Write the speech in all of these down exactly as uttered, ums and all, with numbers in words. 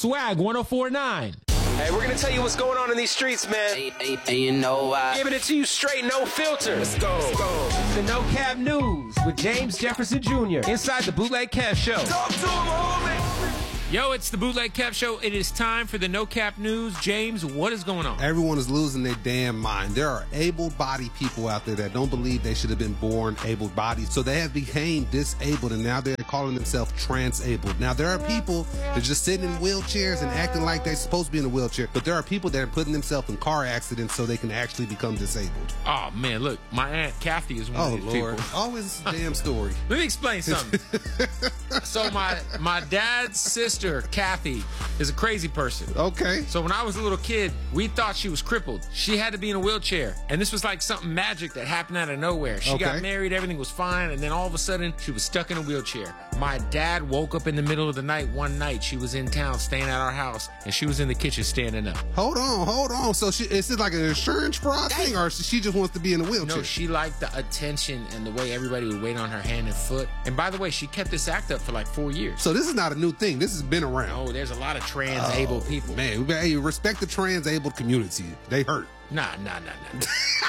Swag one oh four point nine. Hey, we're gonna tell you what's going on in these streets, man. Hey, hey, hey, you know why? Giving it to you straight, no filter. Let's go. Let's go. The No Cap News with James Jefferson Junior inside the Bootleg Kev Show. Talk to him, homie. Yo, it's the Bootleg Kev Show. It is time for the No Cap News. James, what is going on? Everyone is losing their damn mind. There are able-bodied people out there that don't believe they should have been born able-bodied, so they have became disabled, and now they're calling themselves trans-abled. Now, there are people that are just sitting in wheelchairs and acting like they're supposed to be in a wheelchair, but there are people that are putting themselves in car accidents so they can actually become disabled. Oh, man, look, my Aunt Kathy is one Oh, of these Lord. people. Always a damn story. Let me explain something. So my my dad's sister, Kathy, is a crazy person. Okay. So when I was a little kid, we thought she was crippled. She had to be in a wheelchair. And this was like something magic that happened out of nowhere. She Okay. got married, everything was fine, and then all of a sudden, she was stuck in a wheelchair. My dad woke up in the middle of the night one night. She was in town staying at our house, and she was in the kitchen standing up. Hold on, hold on. So she, is it like an insurance fraud thing, or she just wants to be in a wheelchair? No, she liked the attention and the way everybody would wait on her hand and foot. And by the way, she kept this act up for like four years. So this is not a new thing. This has been around. Oh, there's a lot of trans-able Oh, people. Man, we- hey, respect the trans-abled community. They hurt. Nah, nah, nah, nah.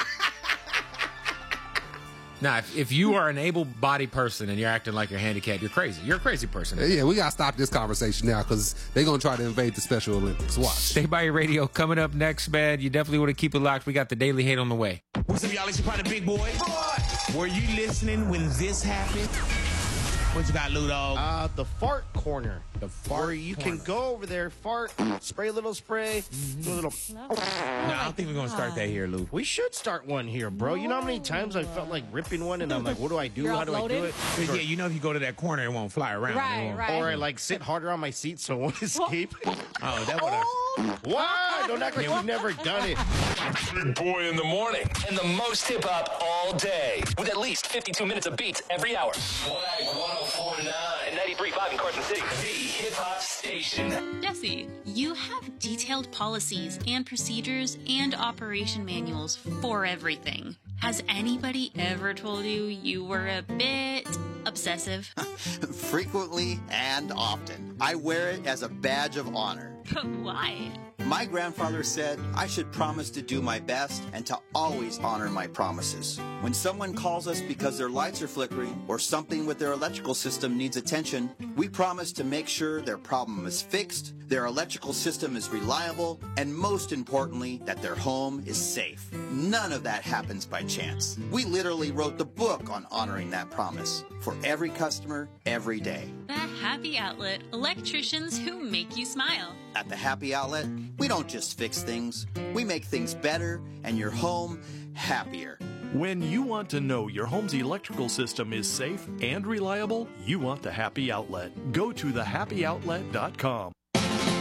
Nah, if, if you are an able-bodied person and you're acting like you're handicapped, you're crazy. You're a crazy person. Yeah, we gotta stop this conversation now because they're gonna try to invade the Special Olympics. Watch. Stay by your radio. Coming up next, man, you definitely want to keep it locked. We got the Daily Hate on the way. What's up, y'all? It's your partner, Big Boy. Were you listening when this happened? What you got, Lou Dog? Uh, the fart corner. The fart Where you corner. can go over there, fart, spray a little spray, do a little. No, I don't think we're gonna start that here, Lou. We should start one here, bro. You know how many times I felt like ripping one and I'm like, what do I do? How do I do it? Yeah, you know if you go to that corner, it won't fly around. Right, It won't- right. Or I like sit harder on my seat so it won't escape. Oh, that would have. What? Don't act like we've never done it. Big Boy in the morning. And the most hip hop all day. With at least fifty-two minutes of beats every hour. Swag one oh four point nine. ninety-three point five in Carson City. The hip hop station. Jesse, you have detailed policies and procedures and operation manuals for everything. Has anybody ever told you you were a bit obsessive? Frequently and often. I wear it as a badge of honor. But why? My grandfather said I should promise to do my best and to always honor my promises. When someone calls us because their lights are flickering or something with their electrical system needs attention, we promise to make sure their problem is fixed, their electrical system is reliable, and most importantly, that their home is safe. None of that happens by chance. We literally wrote the book on honoring that promise for every customer, every day. The Happy Outlet, electricians who make you smile. At the Happy Outlet, we don't just fix things, we make things better and your home happier. When you want to know your home's electrical system is safe and reliable, you want the Happy Outlet. Go to the happy outlet dot com.